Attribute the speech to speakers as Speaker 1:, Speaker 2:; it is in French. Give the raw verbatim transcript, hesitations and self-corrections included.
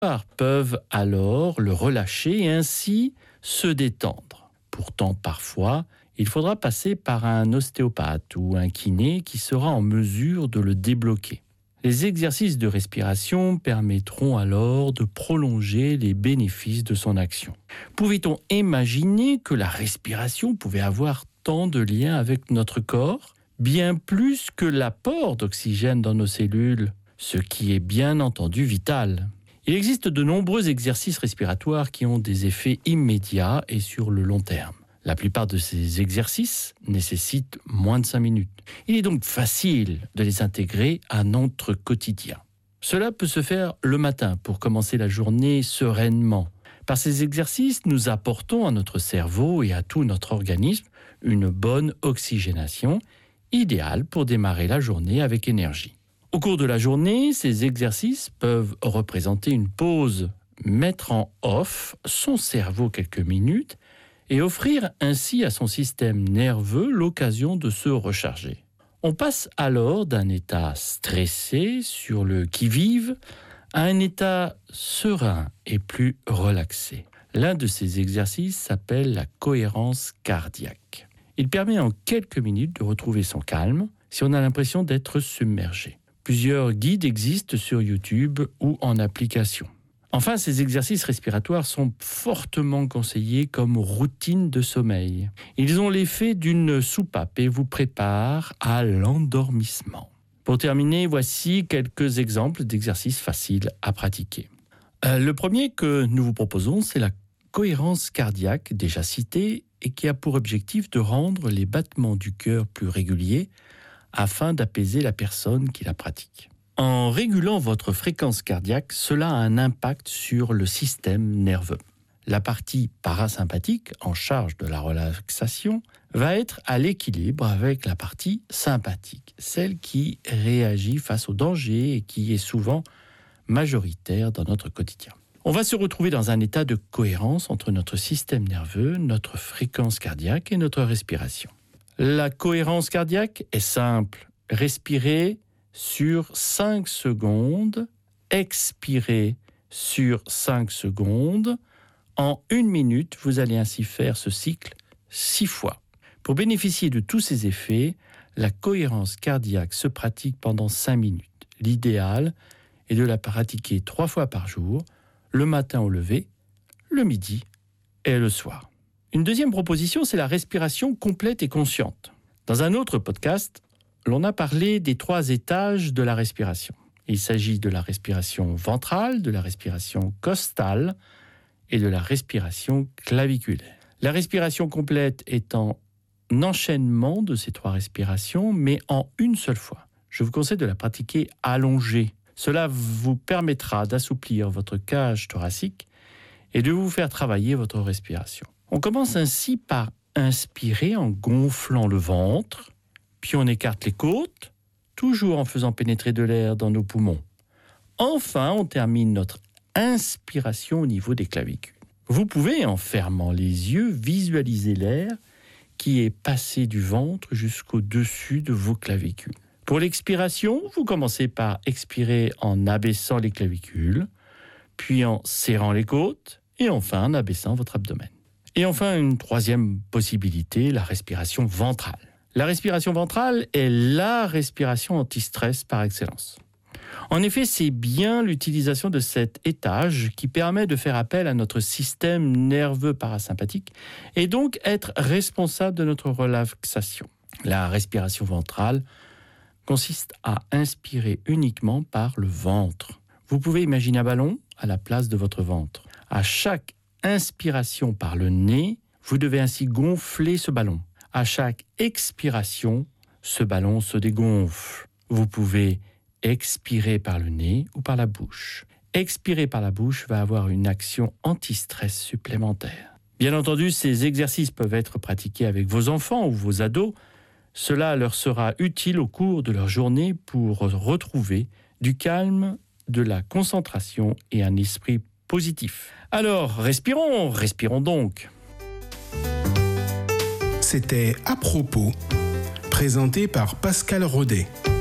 Speaker 1: peuvent alors le relâcher et ainsi se détendre. Pourtant, parfois, il faudra passer par un ostéopathe ou un kiné qui sera en mesure de le débloquer. Les exercices de respiration permettront alors de prolonger les bénéfices de son action. Pouvait-on imaginer que la respiration pouvait avoir tant de liens avec notre corps, bien plus que l'apport d'oxygène dans nos cellules, ce qui est bien entendu vital. Il existe de nombreux exercices respiratoires qui ont des effets immédiats et sur le long terme. La plupart de ces exercices nécessitent moins de cinq minutes. Il est donc facile de les intégrer à notre quotidien. Cela peut se faire le matin pour commencer la journée sereinement. Par ces exercices, nous apportons à notre cerveau et à tout notre organisme une bonne oxygénation, idéale pour démarrer la journée avec énergie. Au cours de la journée, ces exercices peuvent représenter une pause, mettre en off son cerveau quelques minutes et offrir ainsi à son système nerveux l'occasion de se recharger. On passe alors d'un état stressé, sur le qui-vive, à un état serein et plus relaxé. L'un de ces exercices s'appelle la cohérence cardiaque. Il permet en quelques minutes de retrouver son calme si on a l'impression d'être submergé. Plusieurs guides existent sur YouTube ou en application. Enfin, ces exercices respiratoires sont fortement conseillés comme routine de sommeil. Ils ont l'effet d'une soupape et vous préparent à l'endormissement. Pour terminer, voici quelques exemples d'exercices faciles à pratiquer. Euh, le premier que nous vous proposons, c'est la cohérence cardiaque, déjà citée, et qui a pour objectif de rendre les battements du cœur plus réguliers afin d'apaiser la personne qui la pratique. En régulant votre fréquence cardiaque, cela a un impact sur le système nerveux. La partie parasympathique, en charge de la relaxation, va être à l'équilibre avec la partie sympathique, celle qui réagit face au danger et qui est souvent majoritaire dans notre quotidien. On va se retrouver dans un état de cohérence entre notre système nerveux, notre fréquence cardiaque et notre respiration. La cohérence cardiaque est simple. Respirez sur cinq secondes, expirez sur cinq secondes. En une minute, vous allez ainsi faire ce cycle six fois. Pour bénéficier de tous ces effets, la cohérence cardiaque se pratique pendant cinq minutes. L'idéal est de la pratiquer trois fois par jour, le matin au lever, le midi et le soir. Une deuxième proposition, c'est la respiration complète et consciente. Dans un autre podcast, l'on a parlé des trois étages de la respiration. Il s'agit de la respiration ventrale, de la respiration costale et de la respiration claviculaire. La respiration complète est en enchaînement de ces trois respirations, mais en une seule fois. Je vous conseille de la pratiquer allongée. Cela vous permettra d'assouplir votre cage thoracique et de vous faire travailler votre respiration. On commence ainsi par inspirer en gonflant le ventre, puis on écarte les côtes, toujours en faisant pénétrer de l'air dans nos poumons. Enfin, on termine notre inspiration au niveau des clavicules. Vous pouvez, en fermant les yeux, visualiser l'air qui est passé du ventre jusqu'au-dessus de vos clavicules. Pour l'expiration, vous commencez par expirer en abaissant les clavicules, puis en serrant les côtes, et enfin en abaissant votre abdomen. Et enfin, une troisième possibilité, la respiration ventrale. La respiration ventrale est la respiration anti-stress par excellence. En effet, c'est bien l'utilisation de cet étage qui permet de faire appel à notre système nerveux parasympathique et donc être responsable de notre relaxation. La respiration ventrale consiste à inspirer uniquement par le ventre. Vous pouvez imaginer un ballon à la place de votre ventre. À chaque inspiration par le nez, vous devez ainsi gonfler ce ballon. À chaque expiration, ce ballon se dégonfle. Vous pouvez expirer par le nez ou par la bouche. Expirer par la bouche va avoir une action anti-stress supplémentaire. Bien entendu, ces exercices peuvent être pratiqués avec vos enfants ou vos ados. Cela leur sera utile au cours de leur journée pour retrouver du calme, de la concentration et un esprit positif. Alors, respirons, respirons donc.
Speaker 2: C'était À propos, présenté par Pascal Rodet.